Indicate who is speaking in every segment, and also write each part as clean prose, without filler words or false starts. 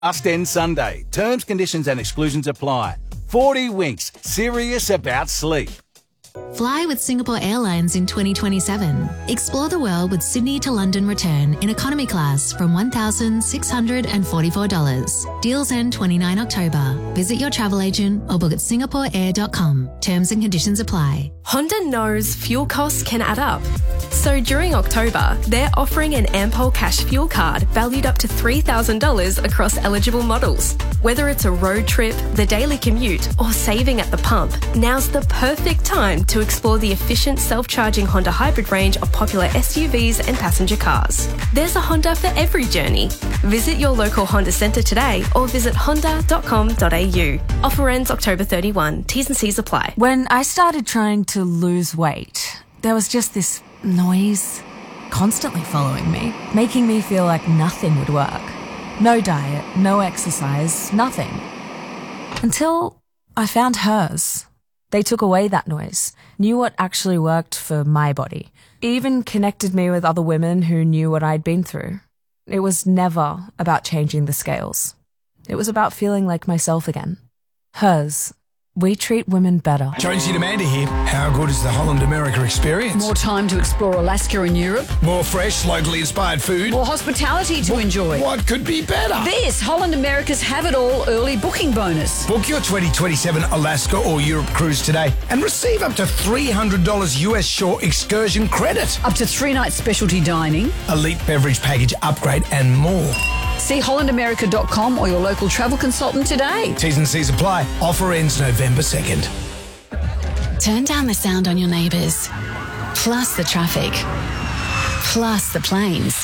Speaker 1: Must end Sunday. Terms, conditions and exclusions apply. 40 Winks. Serious about sleep.
Speaker 2: Fly with Singapore Airlines in 2027. Explore the world with Sydney to London return in economy class from $1,644. Deals end 29 October. Visit your travel agent or book at singaporeair.com. Terms and conditions apply.
Speaker 3: Honda knows fuel costs can add up. So during October, they're offering an Ampol Cash fuel card valued up to $3,000 across eligible models. Whether it's a road trip, the daily commute, or saving at the pump, now's the perfect time to explore the efficient self-charging Honda hybrid range of popular SUVs and passenger cars. There's a Honda for every journey. Visit your local Honda centre today or visit honda.com.au. Offer ends October 31. T's and C's apply.
Speaker 4: When I started trying to lose weight, there was just this noise constantly following me, making me feel like nothing would work. No diet, no exercise, nothing. Until I found hers. They took away that noise, knew what actually worked for my body, even connected me with other women who knew what I'd been through. It was never about changing the scales. It was about feeling like myself again. Hers. We treat women better.
Speaker 5: Jonesy and Amanda here. How good is the Holland America experience?
Speaker 6: More time to explore Alaska and Europe.
Speaker 5: More fresh, locally inspired food.
Speaker 6: More hospitality to enjoy.
Speaker 5: What could be better?
Speaker 6: This Holland America's Have It All early booking bonus.
Speaker 5: Book your 2027 Alaska or Europe cruise today and receive up to $300 US shore excursion credit.
Speaker 6: Up to 3 nights specialty dining.
Speaker 5: Elite beverage package upgrade and more.
Speaker 6: See hollandamerica.com or your local travel consultant today.
Speaker 5: T's and C's apply. Offer ends November 2nd.
Speaker 2: Turn down the sound on your neighbours, plus the traffic, plus the planes.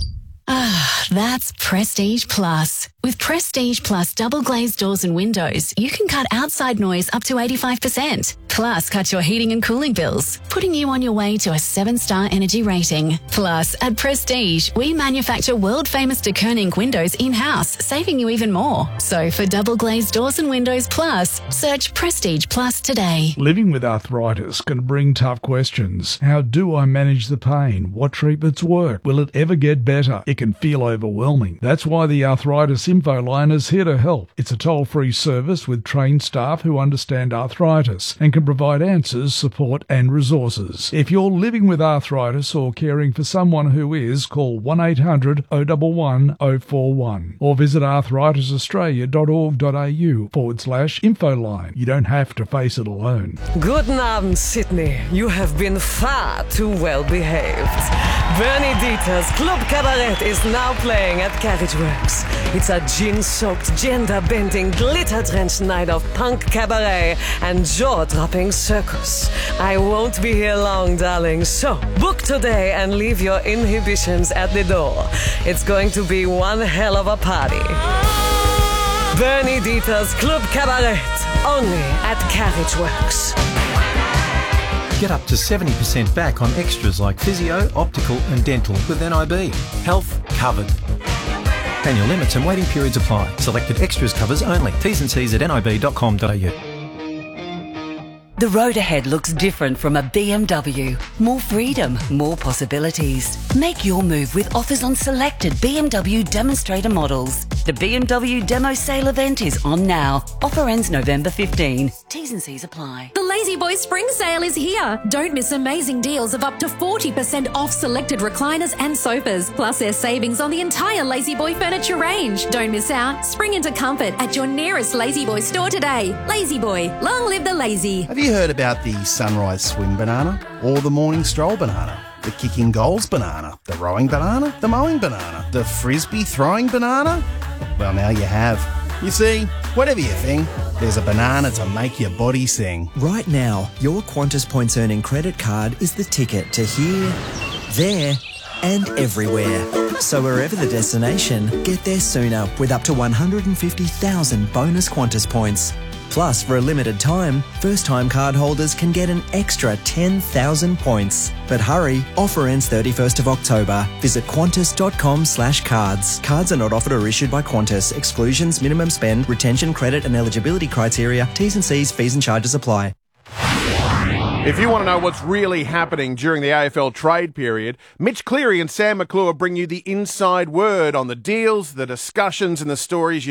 Speaker 2: Ah, that's Prestige Plus. With Prestige Plus double glazed doors and windows, you can cut outside noise up to 85%. Plus, cut your heating and cooling bills, putting you on your way to a 7-star energy rating. Plus, at Prestige, we manufacture world-famous de Koning windows in-house, saving you even more. So for double glazed doors and windows plus, search Prestige Plus today.
Speaker 7: Living with arthritis can bring tough questions. How do I manage the pain? What treatments work? Will it ever get better? It can feel overwhelming. That's why the Arthritis Info Line is here to help. It's a toll-free service with trained staff who understand arthritis and can provide answers, support and resources. If you're living with arthritis or caring for someone who is, call 1800 011 041 or visit arthritisaustralia.org.au/infoline. You don't have to face it alone.
Speaker 8: Guten Abend, Sydney. You have been far too well behaved. Bernie Dieter's Club Cabaret is now playing at Carriage Works. It's a gin-soaked, gender-bending, glitter-drenched night of punk cabaret and jaw-dropping circus. I won't be here long, darling, so book today and leave your inhibitions at the door. It's going to be one hell of a party. Bernie Dieter's Club Cabaret, only at Carriage Works.
Speaker 9: Get up to 70% back on extras like physio, optical and dental with NIB. Health covered. Annual limits and waiting periods apply. Selected extras covers only. T's and C's at nib.com.au.
Speaker 10: The road ahead looks different from a BMW. More freedom, more possibilities. Make your move with offers on selected BMW demonstrator models. The BMW Demo Sale event is on now. Offer ends November 15. T's and C's apply.
Speaker 11: The Lazy Boy Spring Sale is here. Don't miss amazing deals of up to 40% off selected recliners and sofas. Plus there's savings on the entire Lazy Boy furniture range. Don't miss out. Spring into comfort at your nearest Lazy Boy store today. Lazy Boy, long live the lazy.
Speaker 12: Have you heard about the sunrise swim banana or the morning stroll banana? The kicking goals banana, the rowing banana, the mowing banana, the frisbee throwing banana? Well, now you have. You see, whatever you think, there's a banana to make your body sing.
Speaker 13: Right now, your Qantas Points Earning credit card is the ticket to here, there and everywhere. So wherever the destination, get there sooner with up to 150,000 bonus Qantas points. Plus, for a limited time, first-time card holders can get an extra 10,000 points. But hurry, offer ends 31st of October. Visit qantas.com/cards. Cards are not offered or issued by Qantas. Exclusions, minimum spend, retention, credit and eligibility criteria, T's and C's, fees and charges apply.
Speaker 14: If you want to know what's really happening during the AFL trade period, Mitch Cleary and Sam McClure bring you the inside word on the deals, the discussions and the stories you